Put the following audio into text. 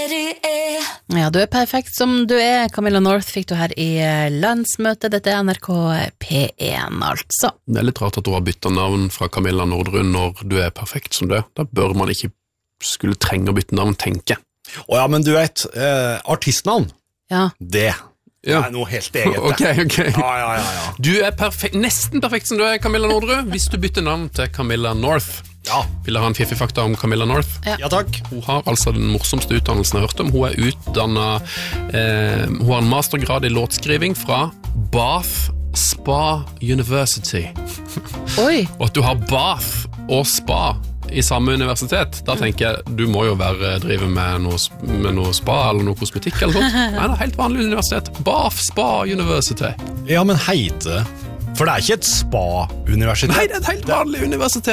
Ja, du perfekt som du Camilla North fikk du her i landsmøtet. Dette NRK P1 altså. Det litt rart at du har byttet navn fra Camilla Nordrud når du perfekt som du Da bør man ikke skulle trenge å bytte navn, tenke. Ja, men du vet, artistnavn, det noe helt eget. Ok. Ja. Du perfekt, nesten perfekt som du Camilla Nordrud, hvis du bytter navn til Camilla North. Ja. Vil jeg ha en fiffig fakta om Camilla North? Ja, takk. Hun har altså den morsomste utdannelsen jeg har hørt om. Hun utdannet, hun har en mastergrad i låtskriving fra Bath Spa University. Oi. Og at du har Bath og Spa i samme universitet, da tenker jeg, du må jo drive med noe spa eller noe kosmetikk eller sånt. Nei, det helt vanlig universitet. Bath Spa University. Ja, men heite, for det ikke et spa-universitet. Nei, det et helt vanlig universitet.